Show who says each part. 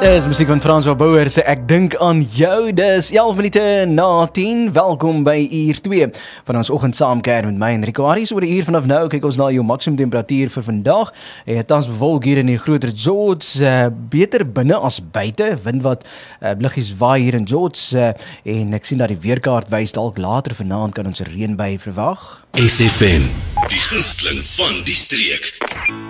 Speaker 1: Is musiek van Frans Bouwer se Ek dink aan jou. Dis 11 minute na 10. Welkom by uur 2 van ons oggend saamkuier met my en Rico Aries. Oor 'n uur vanaf nou kyk ons na jou maksimum temperatuur vir vandag. Het tans bewolk hier in die groter George, beter binne as buite. Wind wat liggies waai hier in George, en ek sien dat die weerkaart wys dalk later vanaand kan ons 'n reënbui verwag.
Speaker 2: SFM, die gunsteling van die streek.